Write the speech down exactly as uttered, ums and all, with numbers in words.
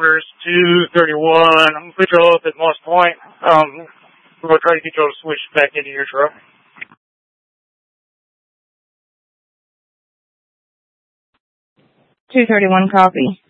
Travelers two thirty-one. I'm going to put you all up at Moss Point. Um, we're going to try to get you all to switch back into your truck. two thirty-one, copy.